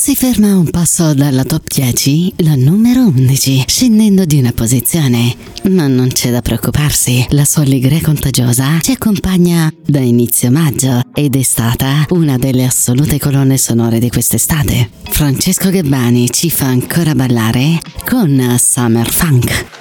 Si ferma a un passo dalla top 10 la numero 11, scendendo di una posizione. Ma non c'è da preoccuparsi, la sua allegria contagiosa ci accompagna da inizio maggio ed è stata una delle assolute colonne sonore di quest'estate. Francesco Gabbani ci fa ancora ballare con Summer Funk.